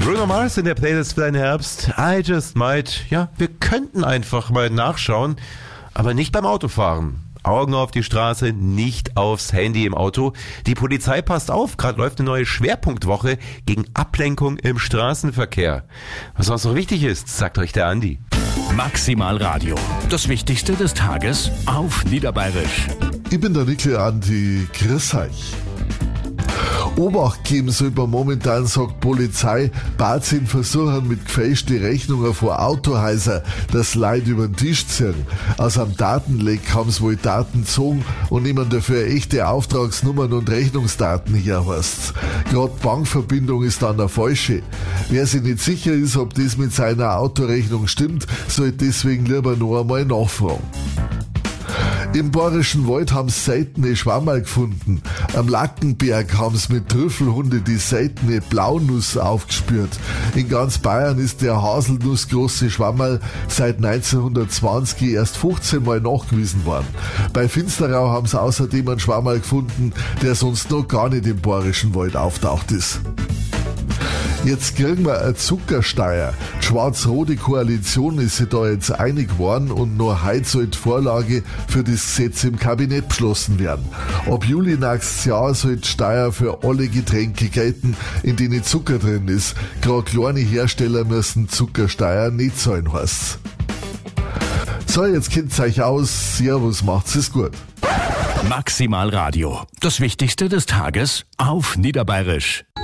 Bruno Mars in der Playlist für den Herbst. I just might. Ja, wir könnten einfach mal nachschauen, aber nicht beim Autofahren. Augen auf die Straße, nicht aufs Handy im Auto. Die Polizei passt auf, gerade läuft eine neue Schwerpunktwoche gegen Ablenkung im Straßenverkehr. Was sonst noch wichtig ist, sagt euch der Andi. Maximal Radio. Das Wichtigste des Tages auf Niederbayerisch. Ich bin der Nickel Andi, grüß euch. Obacht geben soll man momentan, sagt Polizei, Bazin versuchen mit gefälschten Rechnungen vor Autohäusern das Leid über den Tisch ziehen. Aus einem Datenleck haben sie wohl Daten gezogen und nehmen dafür echte Auftragsnummern und Rechnungsdaten her, heißt's. Gerade Bankverbindung ist dann eine falsche. Wer sich nicht sicher ist, ob das mit seiner Autorechnung stimmt, sollte deswegen lieber noch einmal nachfragen. Im Bayerischen Wald haben sie seltene Schwammerl gefunden. Am Lackenberg haben sie mit Trüffelhunde die seltene Blaunuss aufgespürt. In ganz Bayern ist der haselnussgroße Schwammerl seit 1920 erst 15 Mal nachgewiesen worden. Bei Finsterau haben sie außerdem einen Schwammerl gefunden, der sonst noch gar nicht im Bayerischen Wald auftaucht ist. Jetzt kriegen wir eine Zuckersteuer. Die schwarz-rote Koalition ist sich da jetzt einig geworden und noch heute soll die Vorlage für das Gesetz im Kabinett beschlossen werden. Ab Juli nächstes Jahr soll die Steuer für alle Getränke gelten, in denen Zucker drin ist. Gerade kleine Hersteller müssen Zuckersteuer nicht zahlen, heißt's. So, jetzt kennt's euch aus. Servus, macht's es gut. Maximal Radio. Das Wichtigste des Tages auf Niederbayerisch.